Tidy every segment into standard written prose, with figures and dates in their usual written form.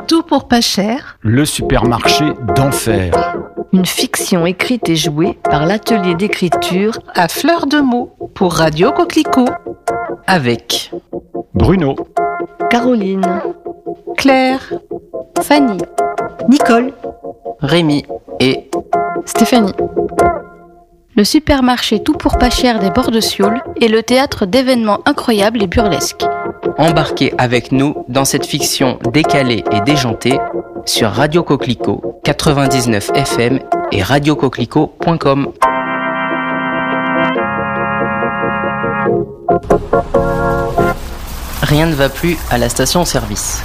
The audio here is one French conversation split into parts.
Tout pour pas cher. Le supermarché d'enfer. Une fiction écrite et jouée par l'atelier d'écriture À fleur de mots pour Radio Coquelicot. avec Bruno. Caroline, Claire, Fanny, Nicole, Rémi et Stéphanie. Le supermarché Tout pour pas cher des bords de Sioule est le théâtre d'événements incroyables et burlesques. Embarquez avec nous dans cette fiction décalée et déjantée sur Radio Coquelicot 99 FM et radiocoquelicot.com. Rien ne va plus à la station-service.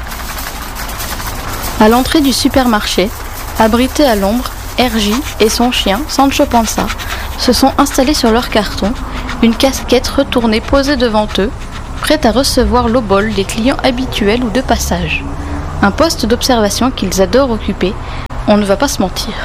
À l'entrée du supermarché, abrités à l'ombre, RJ et son chien, Sancho Panza, se sont installés sur leur carton, une casquette retournée posée devant eux, prête à recevoir l'obol des clients habituels ou de passage. Un poste d'observation qu'ils adorent occuper, on ne va pas se mentir.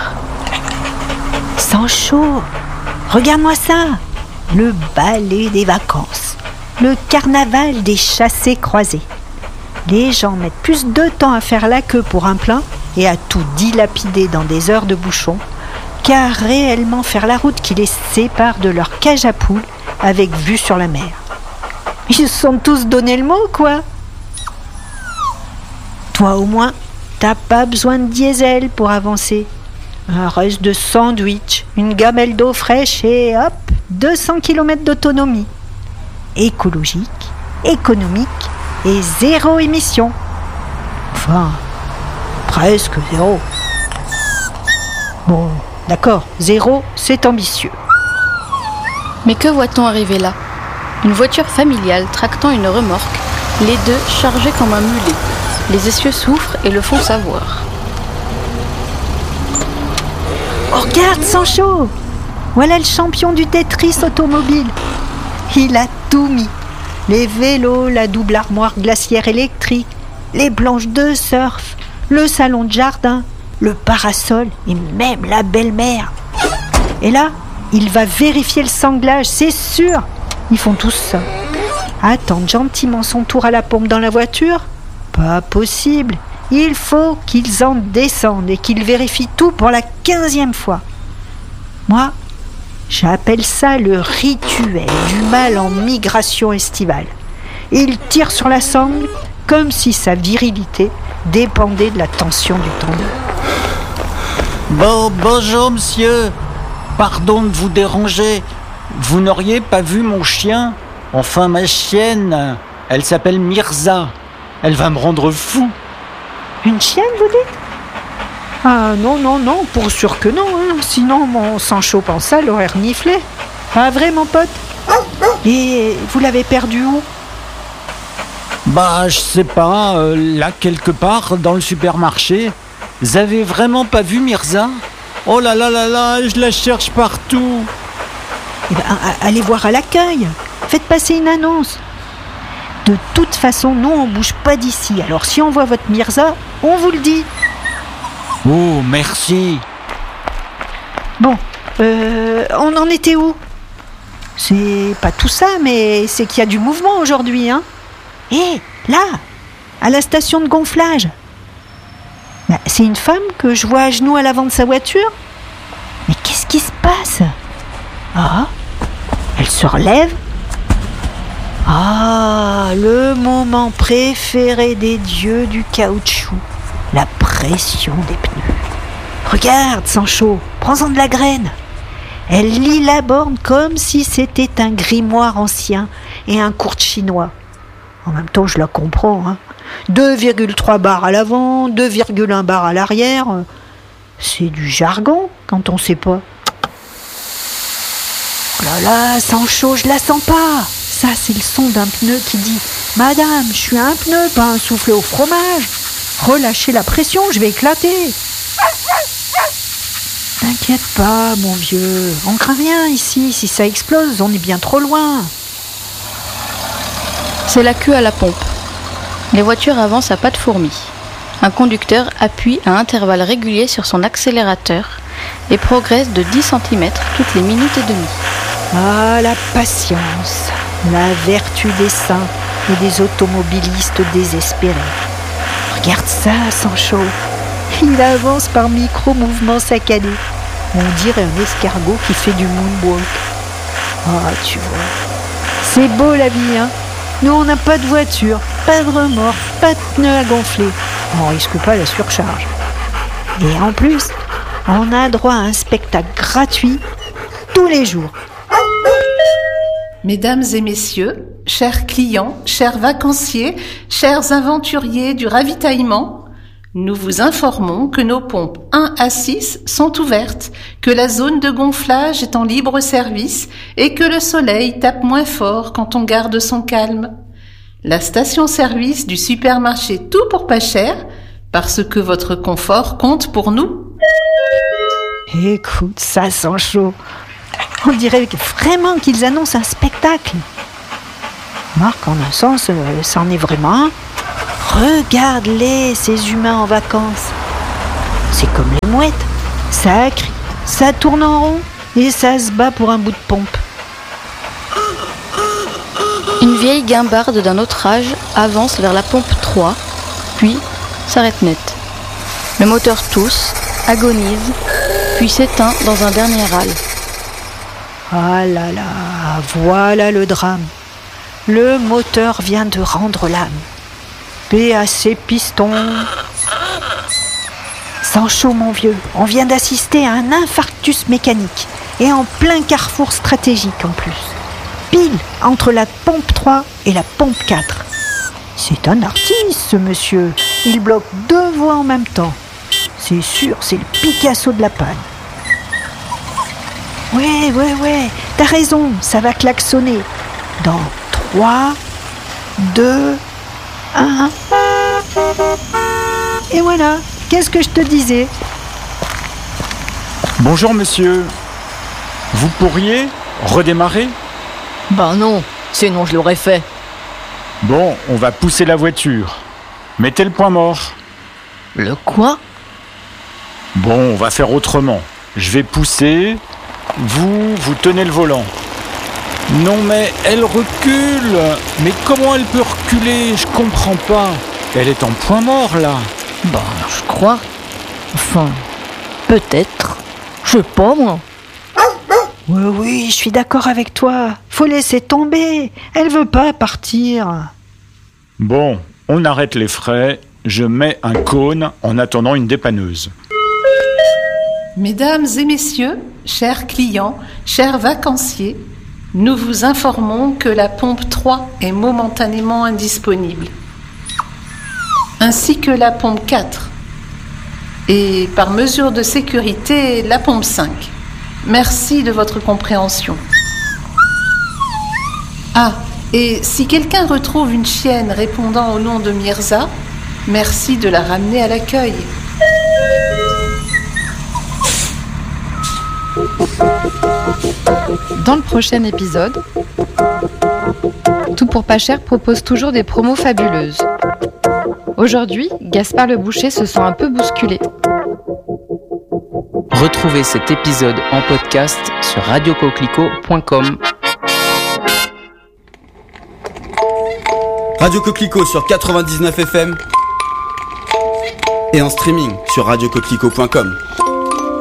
Sancho, regarde-moi ça. Le ballet des vacances, le carnaval des chassés croisés. Les gens mettent plus de temps à faire la queue pour un plein et à tout dilapider dans des heures de bouchon qu'à réellement faire la route qui les sépare de leur cage à poules avec vue sur la mer. Ils se sont tous donné le mot, quoi. Toi au moins, t'as pas besoin de diesel pour avancer. Un reste de sandwich, une gamelle d'eau fraîche et hop, 200 km d'autonomie. Écologique, économique et zéro émission. Enfin, presque zéro. Bon, d'accord, zéro, c'est ambitieux. Mais que voit-on arriver là ? Une voiture familiale tractant une remorque, les deux chargés comme un mulet. Les essieux souffrent et le font savoir. Oh, regarde Sancho, voilà le champion du Tetris automobile. Il a tout mis. Les vélos, la double armoire glaciaire électrique, les planches de surf, le salon de jardin, le parasol et même la belle-mère. Et là, il va vérifier le sanglage, c'est sûr. Ils font tous ça. Attendre gentiment son tour à la pompe dans la voiture ? Pas possible. Il faut qu'ils en descendent et qu'ils vérifient tout pour la 15e fois. Moi, j'appelle ça le rituel du mal en migration estivale. Il tire sur la sangle comme si sa virilité dépendait de la tension du tendon. Bonjour monsieur, pardon de vous déranger. Vous n'auriez pas vu mon chien ? Enfin ma chienne, elle s'appelle Mirza. Elle va me rendre fou. Une chienne, vous dites ? Ah non, pour sûr que non, hein. Sinon mon Sancho Panza l'aurait reniflé. Pas vrai mon pote ? Et vous l'avez perdu où ? Bah je sais pas, là quelque part dans le supermarché. Vous avez vraiment pas vu Mirza ? Oh là là là là, je la cherche partout. Eh ben, allez voir à l'accueil. Faites passer une annonce. De toute façon, nous on bouge pas d'ici. Alors si on voit votre Mirza, on vous le dit. Oh merci. Bon, on en était où ? C'est pas tout ça, mais c'est qu'il y a du mouvement aujourd'hui, hein ? Hé, là, à la station de gonflage. Bah, c'est une femme que je vois à genoux à l'avant de sa voiture. Mais qu'est-ce qui se passe ? Ah, elle se relève. Ah, le moment préféré des dieux du caoutchouc, la pression des pneus. Regarde, Sancho, prends-en de la graine. Elle lit la borne comme si c'était un grimoire ancien et un courte chinois. En même temps, je la comprends, hein. 2,3 bars à l'avant, 2,1 bars à l'arrière. C'est du jargon quand on sait pas. Oh là là, Sancho, je la sens pas. Ça, c'est le son d'un pneu qui dit « Madame, je suis un pneu, pas un soufflet au fromage. Relâchez la pression, je vais éclater. » T'inquiète pas, mon vieux. On craint rien ici. Si ça explose, on est bien trop loin. C'est la queue à la pompe. Les voitures avancent à pas de fourmis. Un conducteur appuie à intervalles réguliers sur son accélérateur et progresse de 10 cm toutes les minutes et demie. Ah, la patience, la vertu des saints et des automobilistes désespérés. Regarde ça, Sancho. Il avance par micro-mouvements saccadés. On dirait un escargot qui fait du moonwalk. Ah, tu vois. C'est beau la vie, hein. Nous, on n'a pas de voiture, pas de remorque, pas de pneus à gonfler. On risque pas la surcharge. Et en plus, on a droit à un spectacle gratuit tous les jours. Mesdames et messieurs, chers clients, chers vacanciers, chers aventuriers du ravitaillement, nous vous informons que nos pompes 1 à 6 sont ouvertes, que la zone de gonflage est en libre service et que le soleil tape moins fort quand on garde son calme. La station-service du supermarché Tout pour pas cher, parce que votre confort compte pour nous. Écoute ça, Sancho. On dirait vraiment qu'ils annoncent un spectacle. Marc, en un sens, c'en est vraiment un. Regarde-les, ces humains en vacances. C'est comme les mouettes. Ça crie, ça tourne en rond et ça se bat pour un bout de pompe. Une vieille guimbarde d'un autre âge avance vers la pompe 3, puis s'arrête net. Le moteur tousse, agonise, puis s'éteint dans un dernier râle. Ah là là, voilà le drame. Le moteur vient de rendre l'âme. Paix à ses pistons. Sancho, mon vieux, on vient d'assister à un infarctus mécanique. Et en plein carrefour stratégique en plus. Pile entre la pompe 3 et la pompe 4. C'est un artiste, ce monsieur. Il bloque 2 voies en même temps. C'est sûr, c'est le Picasso de la panne. Ouais, t'as raison, ça va klaxonner. Dans 3, 2, 1. Et voilà, qu'est-ce que je te disais? Bonjour monsieur. Vous pourriez redémarrer? Ben non, sinon je l'aurais fait. Bon, on va pousser la voiture. Mettez le point mort. Le quoi? Bon, on va faire autrement. Je vais pousser. Vous tenez le volant. Non mais elle recule. Mais comment elle peut reculer? Je comprends pas. Elle est en point mort là. Ben, je crois. Enfin, peut-être. Je sais pas, moi. Oui, je suis d'accord avec toi. Faut laisser tomber. Elle veut pas partir. Bon, on arrête les frais. Je mets un cône en attendant une dépanneuse. Mesdames et messieurs, chers clients, chers vacanciers, nous vous informons que la pompe 3 est momentanément indisponible, ainsi que la pompe 4, et par mesure de sécurité, la pompe 5. Merci de votre compréhension. Ah, et si quelqu'un retrouve une chienne répondant au nom de Mirza, merci de la ramener à l'accueil. Dans le prochain épisode, Tout pour pas cher propose toujours des promos fabuleuses. Aujourd'hui, Gaspard le boucher se sent un peu bousculé. Retrouvez cet épisode en podcast sur radiocoquelicot.com. Radio Coquelicot sur 99 FM et en streaming sur radiocoquelicot.com.